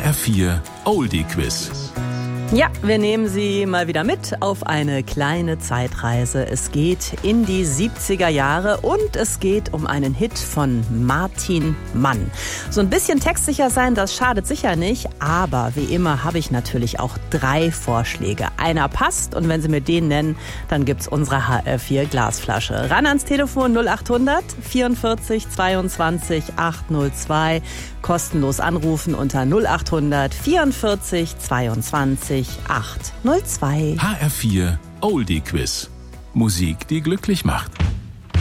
HR4 Oldie Quiz. Ja, wir nehmen Sie mal wieder mit auf eine kleine Zeitreise. Es geht in die 70er Jahre und es geht um einen Hit von Martin Mann. So ein bisschen textsicher sein, das schadet sicher nicht, aber wie immer habe ich natürlich auch 3 Vorschläge. Einer passt und wenn Sie mir den nennen, dann gibt's unsere HR4 Glasflasche. Ran ans Telefon 0800 44 22 802. Kostenlos anrufen unter 0800 44 22 802. HR4 Oldie Quiz. Musik, die glücklich macht.